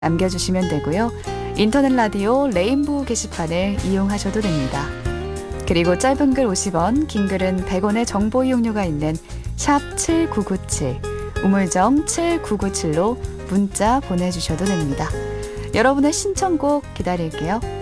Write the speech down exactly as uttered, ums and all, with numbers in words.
남겨주시면 되고요. 인터넷 라디오 레인보우 게시판을 이용하셔도 됩니다. 그리고 짧은 글 오십 원, 긴 글은 백 원의 정보 이용료가 있는 샵 칠구구칠, 우물정 칠구구칠로 문자 보내주셔도 됩니다. 여러분의 신청곡 기다릴게요.